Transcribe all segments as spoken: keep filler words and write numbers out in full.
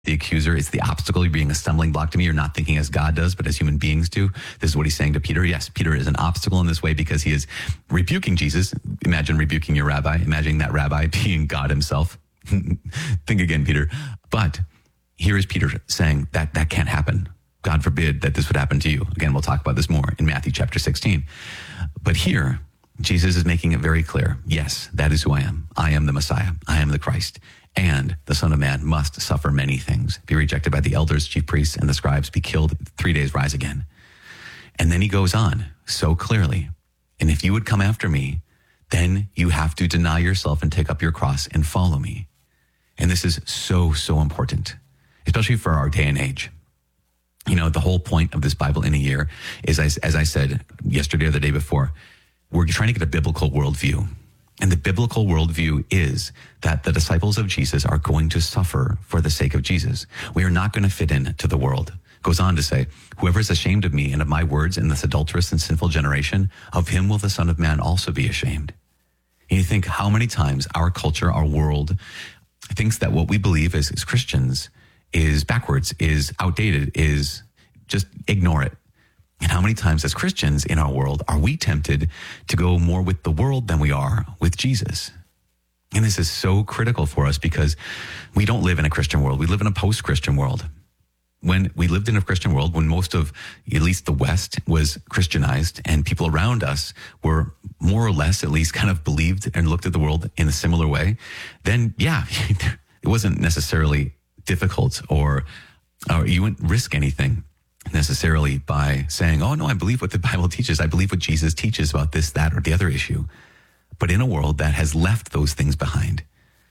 the accuser. It's the obstacle. You're being a stumbling block to me. You're not thinking as God does, but as human beings do. This is what he's saying to Peter. Yes, Peter is an obstacle in this way because he is rebuking Jesus. Imagine rebuking your rabbi. Imagine that rabbi being God himself. Think again, Peter. But here is Peter saying that that can't happen. God forbid that this would happen to you. Again, we'll talk about this more in Matthew chapter sixteen. But here, Jesus is making it very clear. Yes, that is who I am. I am the Messiah. I am the Christ. And the Son of Man must suffer many things, be rejected by the elders, chief priests, and the scribes, be killed, three days rise again. And then he goes on so clearly. And if you would come after me, then you have to deny yourself and take up your cross and follow me. And this is so, so important, especially for our day and age. You know, the whole point of this Bible in a year is, as, as I said yesterday or the day before, we're trying to get a biblical worldview. And the biblical worldview is that the disciples of Jesus are going to suffer for the sake of Jesus. We are not going to fit in to the world. Goes on to say, whoever is ashamed of me and of my words in this adulterous and sinful generation, of him will the Son of Man also be ashamed. And you think how many times our culture, our world, thinks that what we believe as, as Christians is backwards, is outdated, is just ignore it. And how many times as Christians in our world are we tempted to go more with the world than we are with Jesus? And this is so critical for us because we don't live in a Christian world. We live in a post-Christian world. When we lived in a Christian world, when most of, at least the West, was Christianized and people around us were more or less at least kind of believed and looked at the world in a similar way, then yeah, it wasn't necessarily difficult or, or you wouldn't risk anything necessarily by saying, oh no, I believe what the Bible teaches. I believe what Jesus teaches about this, that, or the other issue. But in a world that has left those things behind,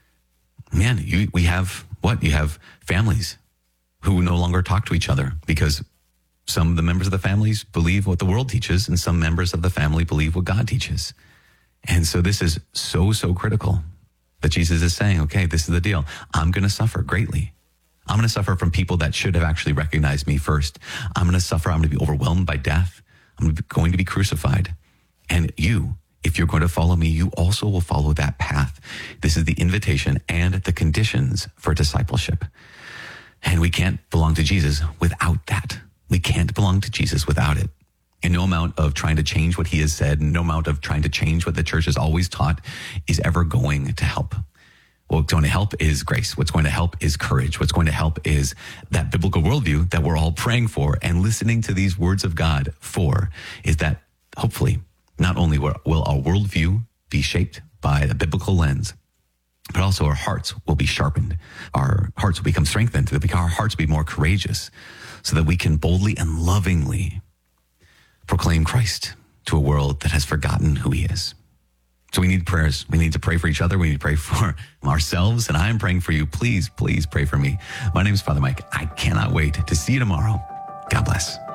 man, you, we have what? You have families who no longer talk to each other because some of the members of the families believe what the world teaches and some members of the family believe what God teaches. And so this is so, so critical that Jesus is saying, okay, this is the deal. I'm going to suffer greatly. I'm going to suffer from people that should have actually recognized me first. I'm going to suffer. I'm going to be overwhelmed by death. I'm going to be crucified. And you, if you're going to follow me, you also will follow that path. This is the invitation and the conditions for discipleship. And we can't belong to Jesus without that. We can't belong to Jesus without it. And no amount of trying to change what he has said, no amount of trying to change what the church has always taught is ever going to help. What's going to help is grace. What's going to help is courage. What's going to help is that biblical worldview that we're all praying for and listening to these words of God for, is that hopefully not only will our worldview be shaped by a biblical lens, but also our hearts will be sharpened. Our hearts will become strengthened. Our hearts will be more courageous so that we can boldly and lovingly proclaim Christ to a world that has forgotten who he is. So we need prayers. We need to pray for each other. We need to pray for ourselves. And I am praying for you. Please, please pray for me. My name is Father Mike. I cannot wait to see you tomorrow. God bless.